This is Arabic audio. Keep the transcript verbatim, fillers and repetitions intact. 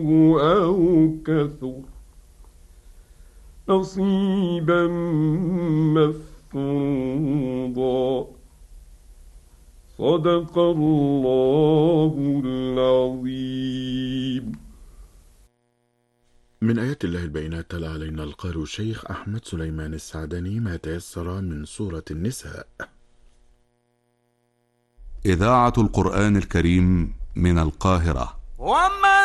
أو كثر نصيبا مفروضا. صدق الله العظيم. من آيات الله البينات تلا علينا القارئ الشيخ أحمد سليمان السعدني ما تيسر من سورة النساء. إذاعة القرآن الكريم من القاهرة.